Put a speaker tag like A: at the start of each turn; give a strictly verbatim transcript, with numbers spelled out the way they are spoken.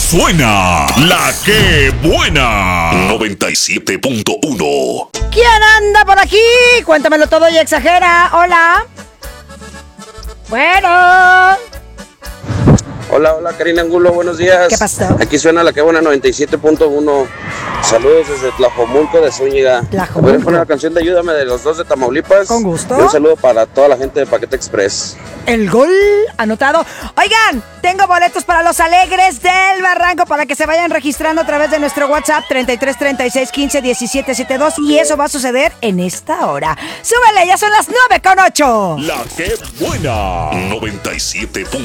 A: suena la que buena. noventa y siete punto uno.
B: ¿Quién anda por aquí? Cuéntamelo todo y exagera. Hola. Bueno.
C: Hola, hola, Karina Angulo, buenos días.
B: ¿Qué pasó?
C: Aquí suena la que buena noventa y siete punto uno. Saludos desde Tlajomulco de Zúñiga.
B: Tlajomulco.
C: Voy a poner la canción de Ayúdame de los dos de Tamaulipas.
B: Con gusto.
C: Y un saludo para toda la gente de Paquete Express.
B: El gol anotado. Oigan, tengo boletos para los Alegres del Barranco para que se vayan registrando a través de nuestro WhatsApp treinta y tres, treinta y seis, quince, diecisiete, setenta y dos y eso va a suceder en esta hora. ¡Súbele! Ya son las nueve con ocho.
A: La que buena. noventa y siete punto uno.